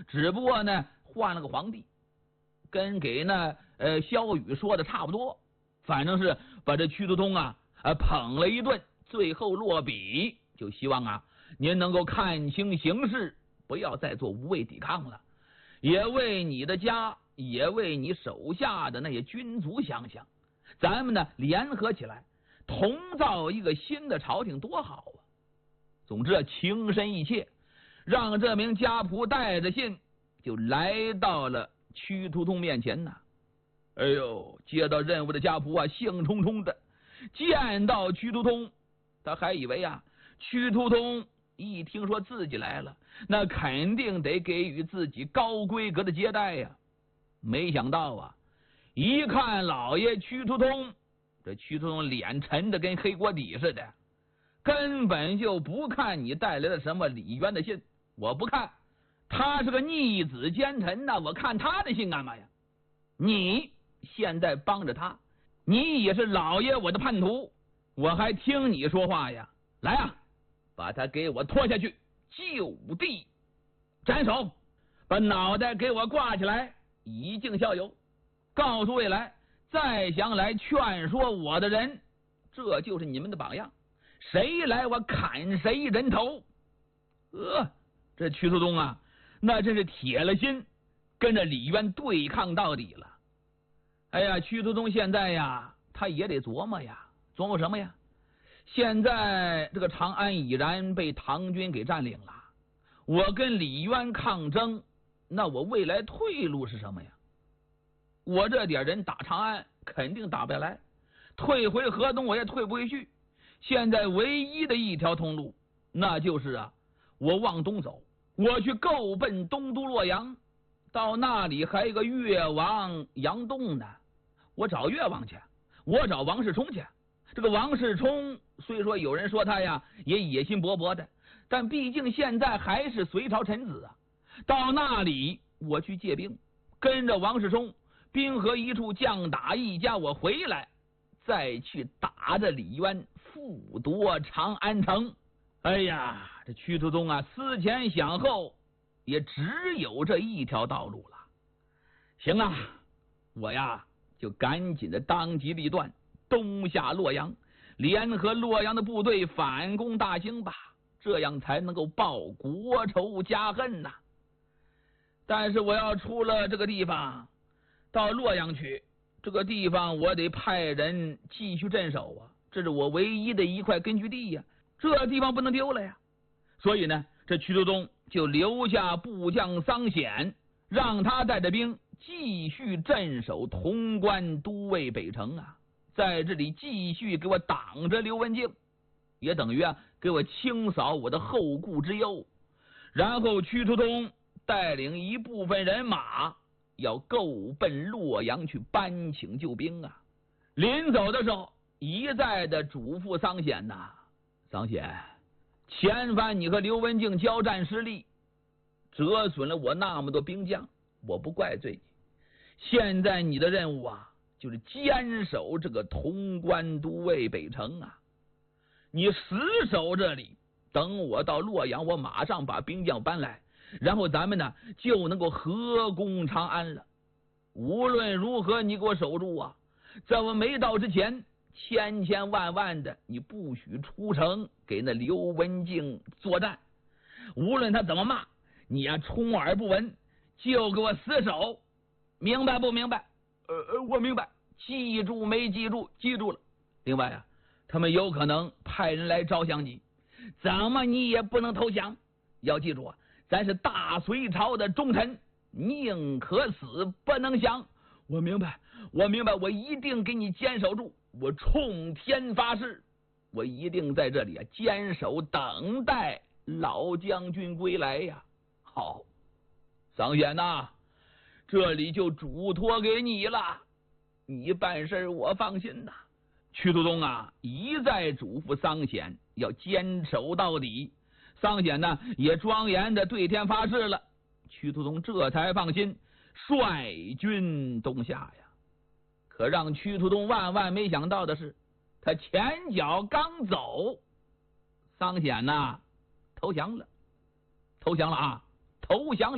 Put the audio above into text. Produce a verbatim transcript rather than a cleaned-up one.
只不过呢换了个皇帝，跟给那呃萧雨说的差不多，反正是把这屈突通啊呃捧了一顿，最后落笔就希望啊您能够看清形势，不要再做无谓抵抗了，也为你的家，也为你手下的那些军卒想想，咱们呢联合起来同造一个新的朝廷多好啊！总之情深意切，让这名家仆带着信就来到了屈突通面前呐。哎呦，接到任务的家仆啊兴冲冲的，见到屈突通，他还以为啊屈突通一听说自己来了，那肯定得给予自己高规格的接待呀。没想到啊，一看老爷屈突通，这屈突通脸沉的跟黑锅底似的，根本就不看你带来的什么李渊的信，我不看，他是个逆子奸臣呐，我看他的信干嘛呀？你现在帮着他，你也是老爷我的叛徒，我还听你说话呀？来啊，把他给我拖下去，就地斩首，把脑袋给我挂起来，以儆效尤。告诉未来再想来劝说我的人，这就是你们的榜样，谁来我砍谁人头。呃，这屈突通啊，那真是铁了心跟着李渊对抗到底了。哎呀，屈突通现在呀，他也得琢磨呀，琢磨什么呀？现在这个长安已然被唐军给占领了，我跟李渊抗争，那我未来退路是什么呀？我这点人打长安肯定打不下来，退回河东我也退不回去。现在唯一的一条通路，那就是啊，我往东走，我去够奔东都洛阳，到那里还有个越王杨栋呢，我找越王去，我找王世充去。这个王世充虽说有人说他呀也野心勃勃的，但毕竟现在还是隋朝臣子啊。到那里我去借兵，跟着王世充兵合一处，将打一家，我回来再去打着李渊，复夺长安城。哎呀，这屈突通啊思前想后，也只有这一条道路了。行啊，我呀就赶紧的当机立断，东下洛阳，联合洛阳的部队反攻大兴吧，这样才能够报国仇家恨呐。但是我要出了这个地方，到洛阳去，这个地方我得派人继续镇守啊，这是我唯一的一块根据地呀，这地方不能丢了呀。所以呢，这屈突通就留下部将桑显，让他带着兵继续镇守潼关都尉北城啊，在这里继续给我挡着刘文静，也等于啊给我清扫我的后顾之忧。然后屈突通带领一部分人马要够奔洛阳去搬请救兵啊。临走的时候一再的嘱咐桑显呐，桑显，前番你和刘文静交战失利，折损了我那么多兵将，我不怪罪你。现在你的任务啊，就是坚守这个潼关都尉北城啊，你死守这里，等我到洛阳，我马上把兵将搬来，然后咱们呢就能够合攻长安了。无论如何你给我守住啊，在我没到之前，千千万万的你不许出城给那刘文静作战，无论他怎么骂你啊，充耳不闻，就给我死守，明白不明白？呃，我明白，记住没记住？记住了。另外啊，他们有可能派人来招降你，怎么你也不能投降。要记住啊，咱是大隋朝的忠臣，宁可死不能降。我明白，我明白，我一定给你坚守住。我冲天发誓，我一定在这里啊坚守，等待老将军归来呀。好，桑显呐，这里就嘱托给你了，你办事我放心呐。屈突通啊一再嘱咐桑显要坚守到底，桑显呢也庄严的对天发誓了，屈突通这才放心，率军东下呀。可让屈突通万万没想到的是，他前脚刚走，桑显呐投降了，投降了啊，投降了。